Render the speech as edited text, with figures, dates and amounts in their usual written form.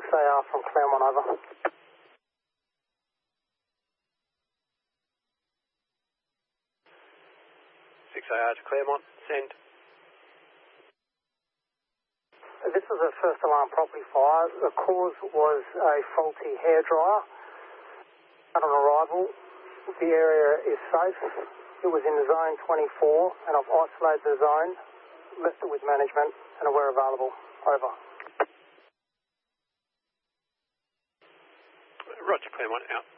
6AR from Claremont, over. 6AR to Claremont, send. This was a first alarm property fire. The cause was a faulty hairdryer. On arrival, the area is safe. It was in zone 24 and I've isolated the zone, left it with management and we're available. Over. Roger, Claremont, out.